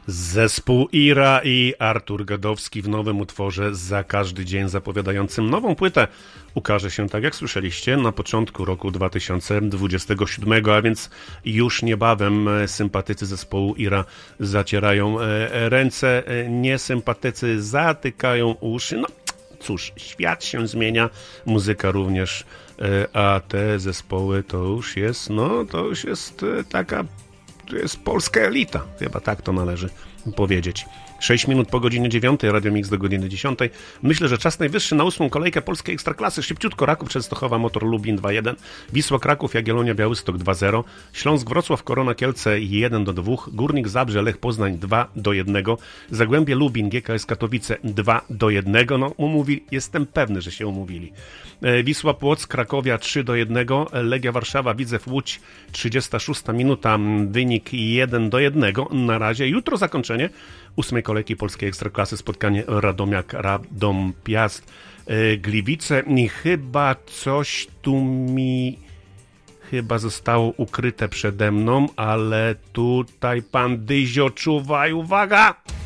Zespół Ira i Artur Gadowski w nowym utworze Za każdy dzień zapowiadającym nową płytę ukaże się, tak jak słyszeliście, na początku roku 2027, a więc już niebawem sympatycy zespołu Ira zacierają ręce, niesympatycy zatykają uszy. No cóż, świat się zmienia, muzyka również, a te zespoły to już jest taka... To jest polska elita, chyba tak to należy powiedzieć. 6 minut po godzinie 9, Radio Mix do godziny 10. Myślę, że czas najwyższy na 8. kolejkę polskiej Ekstraklasy. Szybciutko: Raków Częstochowa, Motor Lublin 2-1, Wisła Kraków, Jagiellonia Białystok 2-0, Śląsk Wrocław, Korona Kielce 1-2, Górnik Zabrze, Lech Poznań 2-1, Zagłębie Lubin, GKS Katowice 2-1. No, jestem pewny, że się umówili. Wisła Płock, Krakowia 3-1, Legia Warszawa, Widzew Łódź 36 minuta, wynik 1-1 na razie. Jutro zakończenie 8. kolejki polskiej Ekstraklasy, spotkanie Radomiak-Radom Piast Gliwice i chyba coś tu mi zostało ukryte przede mną, ale tutaj pan Dyzio, czuwaj, uwaga!